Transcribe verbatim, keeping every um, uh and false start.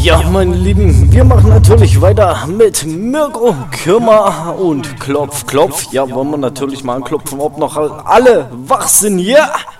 Ja, meine Lieben, wir machen natürlich weiter mit Mirko Kümmer und Klopf, Klopf. Ja, wollen wir natürlich mal anklopfen, ob noch alle wach sind hier.